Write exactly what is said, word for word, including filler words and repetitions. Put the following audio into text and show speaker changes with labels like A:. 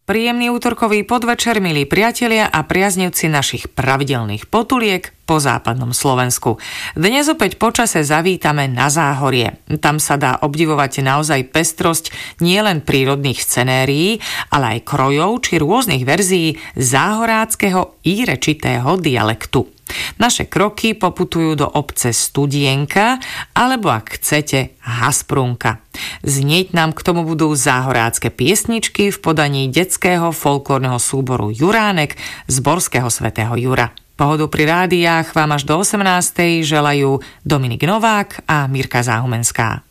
A: Príjemný útorkový podvečer, milí priatelia a priaznivci našich pravidelných potuliek po západnom Slovensku. Dnes opäť počase zavítame na Záhorie. Tam sa dá obdivovať naozaj pestrosť nielen prírodných scenérií, ale aj krojov či rôznych verzií záhoráckeho i rečitého dialektu. Naše kroky poputujú do obce Studienka, alebo ak chcete Hasprunka. Znieť nám k tomu budú záhorácké piesničky v podaní detského folklórneho súboru Juránek z Borského svätého Jura. Pohodu pri rádiách vám až do osemnástej želajú Dominik Novák a Mirka Záhumenská.